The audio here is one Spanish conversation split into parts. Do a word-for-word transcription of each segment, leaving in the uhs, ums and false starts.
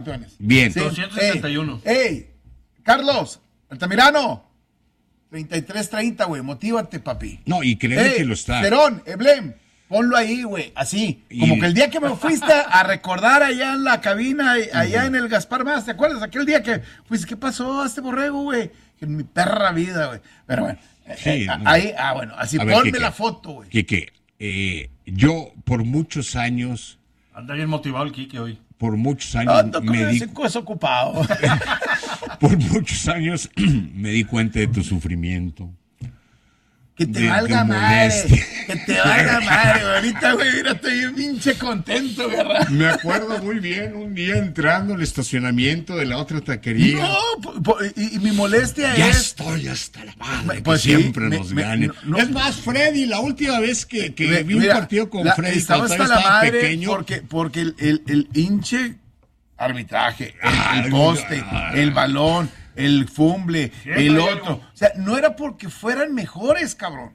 Bien. Sí. doscientos setenta y uno. Ey, ey, Carlos, Altamirano. treinta y tres treinta, güey. Motívate, papi. No, y créeme Ey, que lo está. Cerón, Eblem, ponlo ahí, güey. Así. Y- Como que el día que me fuiste a recordar allá en la cabina, allá en el Gaspar Más, ¿te acuerdas? Aquel día que, pues, ¿qué pasó a este borrego, güey? En mi perra vida, güey. Pero bueno. Sí, eh, no. ahí, ah, bueno, así A ver, ponme Quique, la foto, güey. Quique, eh, yo por muchos años, Anda bien motivado el Quique hoy. por muchos años Ando con me di, ese coso ocupado. por muchos años me di cuenta de tu sufrimiento. Que te De- valga de madre, molestia. que te valga madre, güey. Ahorita, güey, mira, estoy bien pinche contento, ¿verdad? Me acuerdo muy bien un día entrando al estacionamiento de la otra taquería. No, po- po- y, y mi molestia Ya es... estoy hasta la madre, Pues que sí, siempre me- nos me- gane. no, no. Es más, Freddy, la última vez que, que Me- vi un mira, partido con la- Freddy estaba cuando hasta todavía la estaba madre pequeño. porque, porque el, el, el hinche arbitraje, el, Ah, el poste, ah. el balón, el fumble, Siempre el hay otro. algo. O sea, no era porque fueran mejores, cabrón.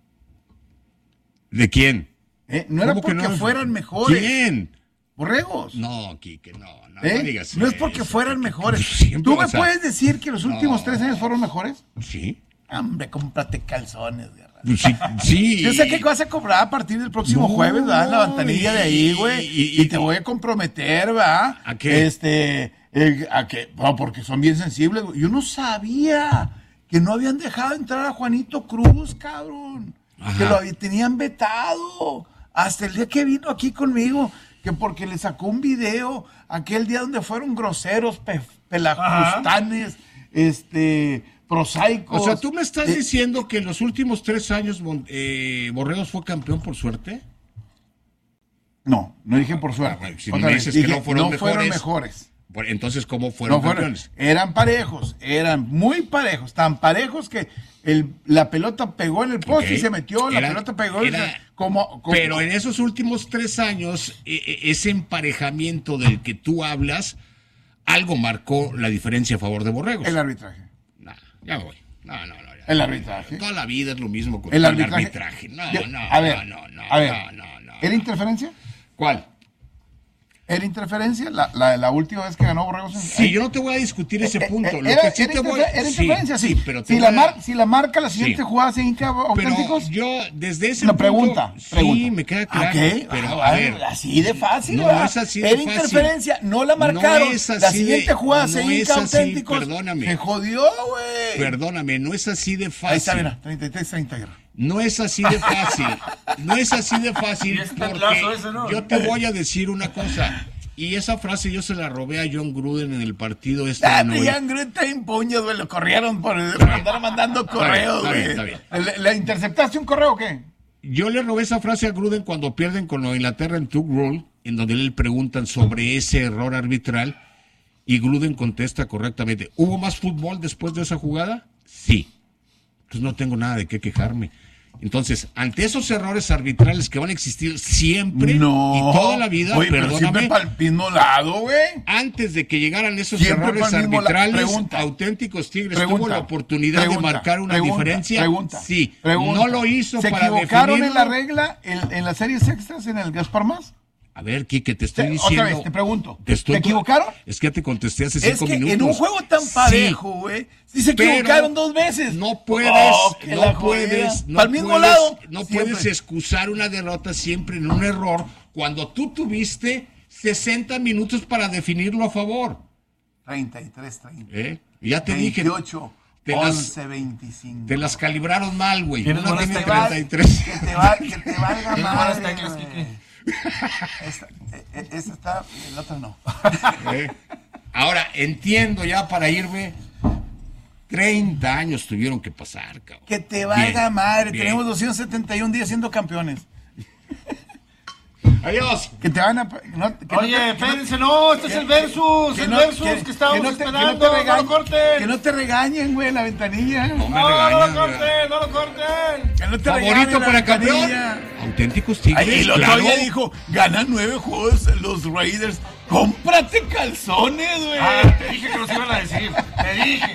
¿De quién? ¿eh? No era ¿Cómo que porque no? fueran mejores. ¿Quién? Borregos. No, Quique, no, no, ¿eh? no digas No es porque eso, fueran Quique. mejores. Siempre ¿Tú me vas a- puedes decir que los últimos No. tres años fueron mejores? Sí, Hombre, cómprate calzones, guerra. pues sí, sí. Yo sé que vas a cobrar a partir del próximo No, jueves, ¿verdad? En la ventanilla de ahí, güey. y- Y, y- te voy a comprometer, ¿verdad? ¿A qué? Este, eh, a que, no, porque son bien sensibles, güey. Yo no sabía que no habían dejado entrar a Juanito Cruz, cabrón. Ajá. Que lo había- tenían vetado. Hasta el día que vino aquí conmigo. Que porque le sacó un video aquel día donde fueron groseros, pe- pelajustanes, este, prosaicos. O sea, ¿tú me estás Eh, diciendo que en los últimos tres años Mon- eh, Borregos fue campeón por suerte? No, no dije por suerte. Ah, bueno, si Otra me vez, dices que dije, no fueron mejores. mejores. Por- Entonces, ¿cómo fueron No fueron, campeones? eran parejos, eran muy parejos, tan parejos que el, la pelota pegó en el poste Ok. y se metió, la Era- pelota pegó y era- se- como, como- Pero en esos últimos tres años, e- e- ese emparejamiento del que tú hablas, algo marcó la diferencia a favor de Borregos. el arbitraje. Nah, ya me voy. No, no, no. ya. El arbitraje. Toda la vida es lo mismo con El el arbitraje. arbitraje. No, Yo- no, a ver, no, no, no, a ver, no, no, no. ¿era interferencia? ¿Cuál? ¿Era interferencia? La, la, la última vez que ganó Borregos. en- Sí, yo no te voy a discutir ese Eh, punto. eh, Lo era, que sí era te voy interfer- era sí, interferencia, sí. pero te si, voy la a- mar- si la marca la siguiente Sí. jugada se hinca Pero auténticos. yo, desde ese No, punto, pregunta, sí, pregunta. me queda claro. Ok, Pero, ah, a ver, así de fácil, no, ¿verdad? no es así de Era fácil. interferencia, no la marcaron. No es así la de- siguiente jugada se no es hinca así, auténticos. perdóname. Se jodió, güey. perdóname, no es así de fácil. Ahí está, mira, treinta y tres treinta, guerra. No es así de fácil. No es así de fácil Y es porque taclazo ese, ¿no? yo te voy a decir una cosa. Y esa frase yo se la robé a John Gruden en el partido este Ah, de pero noventa. ya Greta en puños, güey, lo corrieron por, por andar mandando correos, está bien, güey. está bien. ¿Le, le interceptaste un correo o qué? Yo le robé esa frase a Gruden cuando pierden con Nueva Inglaterra en Tug Rule, en donde le preguntan sobre ese error arbitral y Gruden contesta correctamente. ¿Hubo más fútbol después de esa jugada? Sí. Entonces no tengo nada de qué quejarme. Entonces, ante esos errores arbitrales que van a existir siempre No. y toda la vida, Oye, pero siempre perdóname, para el mismo lado, güey. antes de que llegaran esos Siempre errores fue el mismo la- arbitrales, pregunta. auténticos Tigres Pregunta, tuvo la oportunidad pregunta, de marcar una pregunta, diferencia. pregunta, sí, pregunta. no lo hizo ¿Se para equivocaron definirlo. en la regla en, en las series extras en el Gaspar Más? A ver, Quique, te estoy Te- diciendo. otra vez, te pregunto, Te, estoy- ¿te equivocaron? Es que ya te contesté hace Es cinco que minutos. en un juego tan Sí, parejo, güey, sí se pero equivocaron dos veces. No puedes, Oh, que la no jodida. puedes, no Pa'l mismo puedes, lado, no siempre. puedes excusar una derrota siempre en un error cuando tú tuviste sesenta minutos para definirlo a favor. treinta y tres treinta. ¿eh? Ya te dije, veintiocho, te las- once veinticinco. te las calibraron mal, güey. Tienes Una buenas tiene teclas. treinta y tres. Que te, va, que te valga Tienes buenas madre, teclas, güey. Quique. Esta, eh, eh, esta está, el otro no. ¿eh? Ahora, entiendo ya para irme. treinta años tuvieron que pasar, cabrón. Que te valga Bien, madre. bien. Tenemos doscientos setenta y un días siendo campeones. Adiós. Que te van a. No, que Oye, no te- que no- espérense, no, este es el versus, que el no- versus que- que, estábamos que no te- que no te esperando, no, regañen- lo corten. Que no te regañen, güey, en la ventanilla. No me No, no regañas, lo güey. corten, no lo corten. Que no te regañen Favorito en la para campeón. ventanilla. Auténticos Tigres. Ay, el otro claro. día dijo, ganan nueve juegos los Raiders. Cómprate calzones, güey. Ah, te dije que nos iban a decir, te dije.